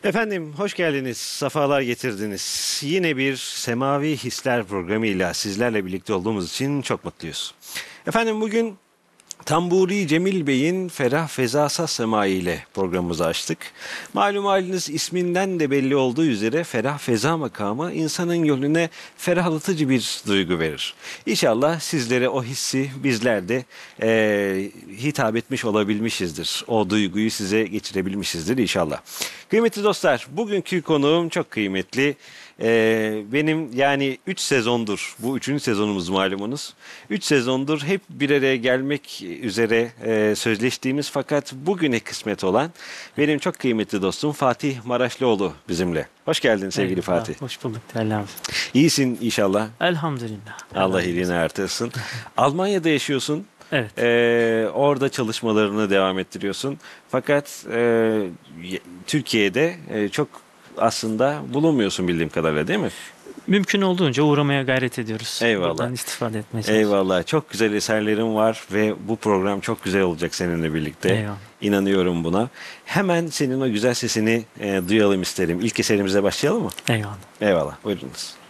Efendim hoş geldiniz, sefalar getirdiniz. Yine bir Semavi Hisler programıyla sizlerle birlikte olduğumuz için çok mutluyuz. Efendim bugün Tamburi Cemil Bey'in Ferah Fezasa Semai ile programımızı açtık. Malum haliniz isminden de belli olduğu üzere ferah feza makamı insanın gönlüne ferahlatıcı bir duygu verir. İnşallah sizlere o hissi bizler de hitap etmiş olabilmişizdir. O duyguyu size geçirebilmişizdir inşallah. Kıymetli dostlar, bugünkü konuğum çok kıymetli. Benim yani 3 sezondur, bu 3. sezonumuz malumunuz. 3 sezondur hep bir araya gelmek üzere sözleştiğimiz fakat bugüne kısmet olan benim çok kıymetli dostum Fatih Maraşlıoğlu bizimle. Hoş geldin sevgili Eyvallah, Fatih. hoş bulduk değerli abi. İyisin inşallah. Elhamdülillah. Allah iyiliğini artırsın. Almanya'da yaşıyorsun. Evet. Orada çalışmalarını devam ettiriyorsun. Fakat Türkiye'de çok aslında bulunmuyorsun bildiğim kadarıyla değil mi? Mümkün olduğunca uğramaya gayret ediyoruz. Eyvallah. Buradan istifade etmeye çalışıyoruz. Eyvallah. Çok güzel eserlerin var ve bu program çok güzel olacak seninle birlikte. Eyvallah. İnanıyorum buna. Hemen senin o güzel sesini duyalım isterim. İlk eserimize başlayalım mı? Eyvallah. Eyvallah. Buyurunuz.